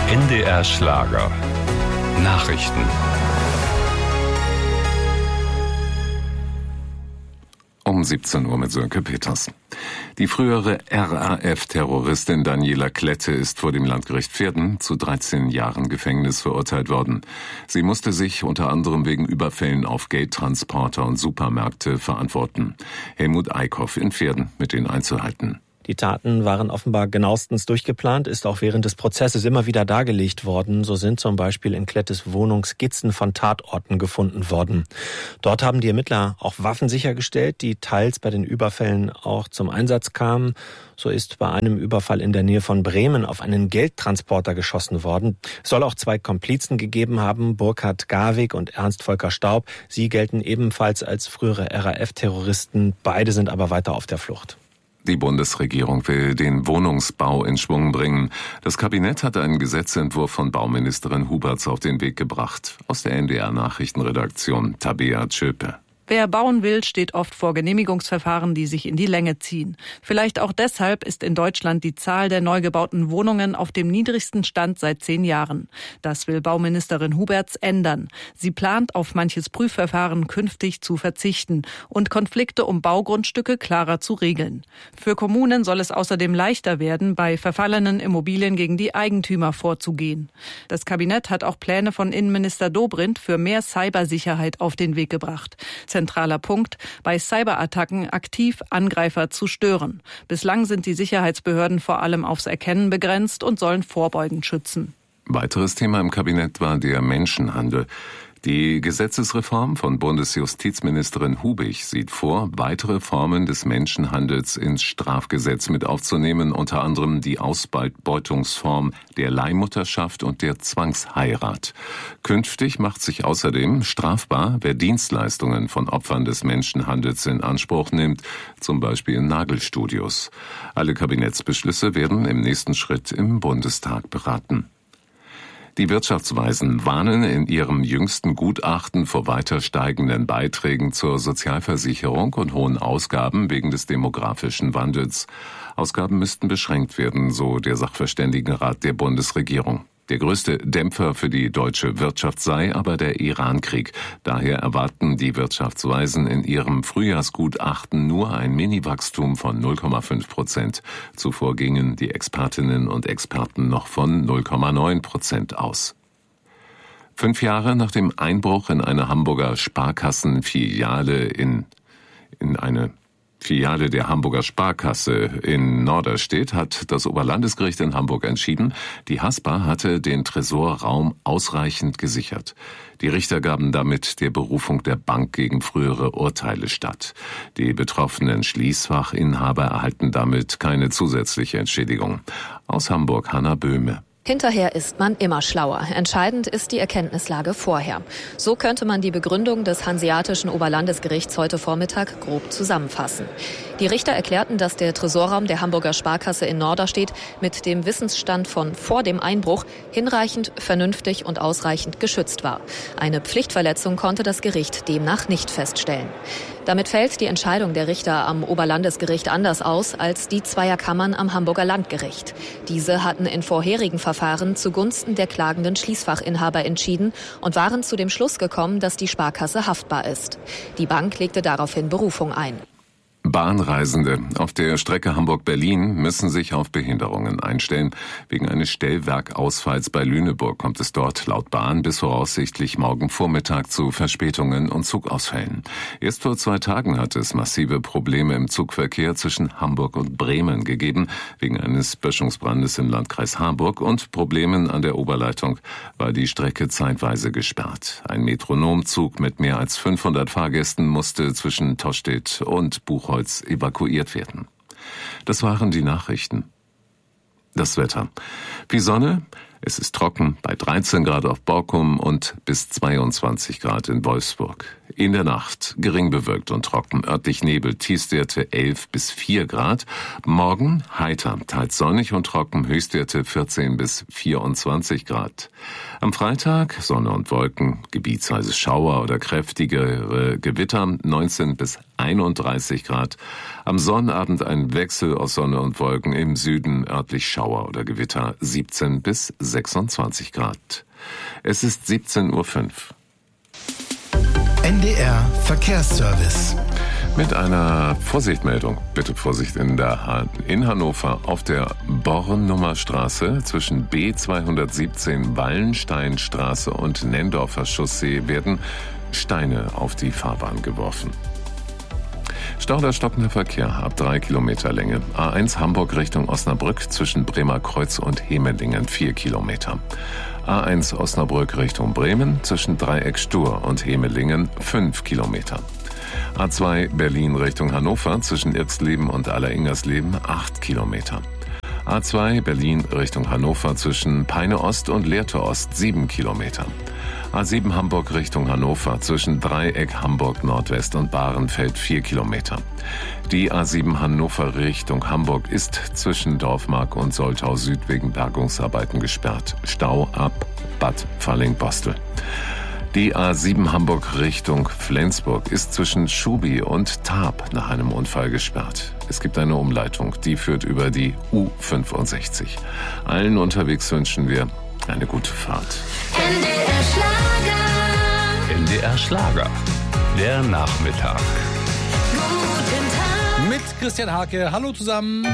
NDR Schlager. Nachrichten. Um 17 Uhr mit Sönke Peters. Die frühere RAF-Terroristin Daniela Klette ist vor dem Landgericht Pferden zu 13 Jahren Gefängnis verurteilt worden. Sie musste sich unter anderem wegen Überfällen auf Geldtransporter und Supermärkte verantworten. Helmut Eickhoff in Pferden mit den Einzelheiten. Die Taten waren offenbar genauestens durchgeplant, ist auch während des Prozesses immer wieder dargelegt worden. So sind zum Beispiel in Klettes Wohnung Skizzen von Tatorten gefunden worden. Dort haben die Ermittler auch Waffen sichergestellt, die teils bei den Überfällen auch zum Einsatz kamen. So ist bei einem Überfall in der Nähe von Bremen auf einen Geldtransporter geschossen worden. Es soll auch 2 Komplizen gegeben haben, Burkhard Garwig und Ernst Volker Staub. Sie gelten ebenfalls als frühere RAF-Terroristen. Beide sind aber weiter auf der Flucht. Die Bundesregierung will den Wohnungsbau in Schwung bringen. Das Kabinett hat einen Gesetzentwurf von Bauministerin Huberts auf den Weg gebracht. Aus der NDR-Nachrichtenredaktion Tabea Tschöpe. Wer bauen will, steht oft vor Genehmigungsverfahren, die sich in die Länge ziehen. Vielleicht auch deshalb ist in Deutschland die Zahl der neu gebauten Wohnungen auf dem niedrigsten Stand seit 10 Jahren. Das will Bauministerin Huberts ändern. Sie plant, auf manches Prüfverfahren künftig zu verzichten und Konflikte um Baugrundstücke klarer zu regeln. Für Kommunen soll es außerdem leichter werden, bei verfallenen Immobilien gegen die Eigentümer vorzugehen. Das Kabinett hat auch Pläne von Innenminister Dobrindt für mehr Cybersicherheit auf den Weg gebracht. Zentraler Punkt, bei Cyberattacken aktiv Angreifer zu stören. Bislang sind die Sicherheitsbehörden vor allem aufs Erkennen begrenzt und sollen vorbeugend schützen. Weiteres Thema im Kabinett war der Menschenhandel. Die Gesetzesreform von Bundesjustizministerin Hubig sieht vor, weitere Formen des Menschenhandels ins Strafgesetz mit aufzunehmen, unter anderem die Ausbeutungsform der Leihmutterschaft und der Zwangsheirat. Künftig macht sich außerdem strafbar, wer Dienstleistungen von Opfern des Menschenhandels in Anspruch nimmt, zum Beispiel in Nagelstudios. Alle Kabinettsbeschlüsse werden im nächsten Schritt im Bundestag beraten. Die Wirtschaftsweisen warnen in ihrem jüngsten Gutachten vor weiter steigenden Beiträgen zur Sozialversicherung und hohen Ausgaben wegen des demografischen Wandels. Ausgaben müssten beschränkt werden, so der Sachverständigenrat der Bundesregierung. Der größte Dämpfer für die deutsche Wirtschaft sei aber der Iran-Krieg. Daher erwarten die Wirtschaftsweisen in ihrem Frühjahrsgutachten nur ein Mini-Wachstum von 0,5%. Zuvor gingen die Expertinnen und Experten noch von 0,9% aus. 5 Jahre nach dem Einbruch in eine Hamburger Sparkassenfiliale in eine Filiale der Hamburger Sparkasse in Norderstedt hat das Oberlandesgericht in Hamburg entschieden, die Haspa hatte den Tresorraum ausreichend gesichert. Die Richter gaben damit der Berufung der Bank gegen frühere Urteile statt. Die betroffenen Schließfachinhaber erhalten damit keine zusätzliche Entschädigung. Aus Hamburg Hanna Böhme. Hinterher ist man immer schlauer. Entscheidend ist die Erkenntnislage vorher. So könnte man die Begründung des Hanseatischen Oberlandesgerichts heute Vormittag grob zusammenfassen. Die Richter erklärten, dass der Tresorraum der Hamburger Sparkasse in Norderstedt mit dem Wissensstand von vor dem Einbruch hinreichend, vernünftig und ausreichend geschützt war. Eine Pflichtverletzung konnte das Gericht demnach nicht feststellen. Damit fällt die Entscheidung der Richter am Oberlandesgericht anders aus als die zweier Kammern am Hamburger Landgericht. Diese hatten in vorherigen Verfahren zugunsten der klagenden Schließfachinhaber entschieden und waren zu dem Schluss gekommen, dass die Sparkasse haftbar ist. Die Bank legte daraufhin Berufung ein. Bahnreisende auf der Strecke Hamburg-Berlin müssen sich auf Behinderungen einstellen. Wegen eines Stellwerkausfalls bei Lüneburg kommt es dort laut Bahn bis voraussichtlich morgen Vormittag zu Verspätungen und Zugausfällen. Erst vor 2 Tagen hat es massive Probleme im Zugverkehr zwischen Hamburg und Bremen gegeben. Wegen eines Böschungsbrandes im Landkreis Harburg und Problemen an der Oberleitung war die Strecke zeitweise gesperrt. Ein Metronomzug mit mehr als 500 Fahrgästen musste zwischen Tostedt und Buchholz evakuiert werden. Das waren die Nachrichten. Das Wetter. Viel Sonne, es ist trocken bei 13 Grad auf Borkum und bis 22 Grad in Wolfsburg. In der Nacht gering bewölkt und trocken, örtlich Nebel, Tiefstwerte 11 bis 4 Grad. Morgen heiter, teils sonnig und trocken, Höchstwerte 14 bis 24 Grad. Am Freitag Sonne und Wolken, gebietsweise Schauer oder kräftigere Gewitter, 19 bis 31 Grad. Am Sonnabend ein Wechsel aus Sonne und Wolken, im Süden örtlich Schauer oder Gewitter, 17 bis 26 Grad. Es ist 17:05 Uhr. NDR Verkehrsservice. Mit einer Vorsichtmeldung. Bitte Vorsicht in Hannover auf der Bornummer Straße zwischen B217 Wallensteinstraße und Nenndorfer Chaussee werden Steine auf die Fahrbahn geworfen. Stau oder stockender Verkehr ab 3 Kilometer Länge. A1 Hamburg Richtung Osnabrück zwischen Bremer Kreuz und Hemelingen 4 Kilometer. A1 Osnabrück Richtung Bremen zwischen Dreieck Stur und Hemelingen 5 Kilometer. A2 Berlin Richtung Hannover zwischen Irxleben und Alleringersleben 8 Kilometer. A2 Berlin Richtung Hannover zwischen Peine Ost und Lehrte Ost 7 Kilometer. A7 Hamburg Richtung Hannover zwischen Dreieck Hamburg Nordwest und Bahrenfeld 4 Kilometer. Die A7 Hannover Richtung Hamburg ist zwischen Dorfmark und Soltau Süd wegen Bergungsarbeiten gesperrt. Stau ab Bad Falling-Bostel. Die A7 Hamburg Richtung Flensburg ist zwischen Schubi und Tarp nach einem Unfall gesperrt. Es gibt eine Umleitung, die führt über die U65. Allen unterwegs wünschen wir eine gute Fahrt. NDR Schlager. NDR Schlager. Der Nachmittag. Guten Tag. Mit Christian Hake. Hallo zusammen.